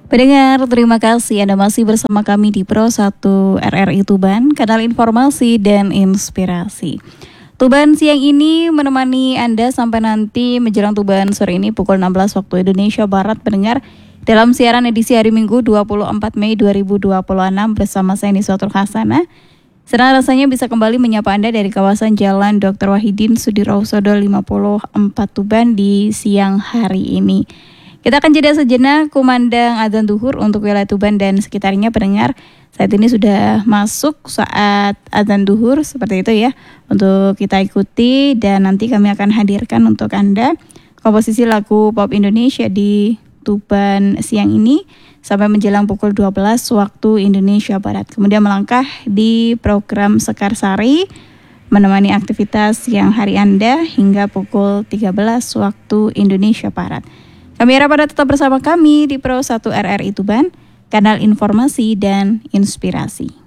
Pendengar, terima kasih Anda masih bersama kami di Pro 1 RRI Tuban, kanal informasi dan inspirasi. Tuban siang ini menemani Anda sampai nanti menjelang Tuban sore ini pukul 16 waktu Indonesia Barat. Pendengar, dalam siaran edisi hari Minggu 24 Mei 2026 bersama saya Niswatul Hasanah. Senang rasanya bisa kembali menyapa Anda dari kawasan Jalan Dr. Wahidin Sudirohusodo 54 Tuban di siang hari ini. Kita akan jeda sejenak kumandang adzan zuhur untuk wilayah Tuban dan sekitarnya. Pendengar, saat ini sudah masuk saat adzan zuhur seperti itu ya, untuk kita ikuti, dan nanti kami akan hadirkan untuk Anda komposisi lagu pop Indonesia di Tuban siang ini sampai menjelang pukul 12 waktu Indonesia Barat. Kemudian melangkah di program Sekar Sari menemani aktivitas siang hari Anda hingga pukul 13 waktu Indonesia Barat. Kami harap Anda tetap bersama kami di Pro 1 RRI Tuban, kanal informasi dan inspirasi.